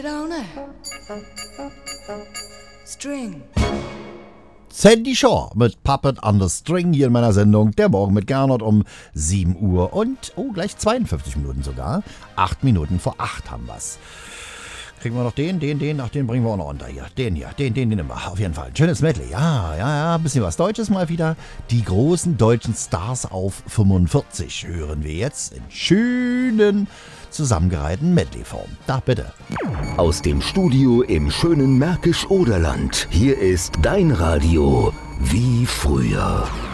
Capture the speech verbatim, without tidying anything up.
Laune. String. Sandy Shaw mit Puppet on the String hier in meiner Sendung Der Morgen mit Gernot um sieben Uhr und, oh, gleich zweiundfünfzig Minuten sogar. Acht Minuten vor acht haben wir's. Kriegen wir noch den, den, den, ach, den bringen wir auch noch unter hier. Den hier, den, den, den nehmen wir. Auf jeden Fall. Ein schönes Medley. Ja, ja, ja, ein bisschen was Deutsches mal wieder. Die großen deutschen Stars auf fünfundvierzig hören wir jetzt in schönen, zusammengereihten Medley-Form. Da bitte. Aus dem Studio im schönen Märkisch-Oderland. Hier ist dein Radio wie früher.